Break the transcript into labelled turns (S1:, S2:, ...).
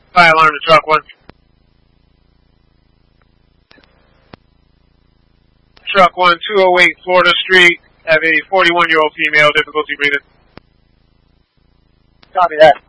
S1: Fire alarm to truck 1. Truck 1, 208 Florida Street. Have a 41-year-old female, difficulty breathing.
S2: Copy that.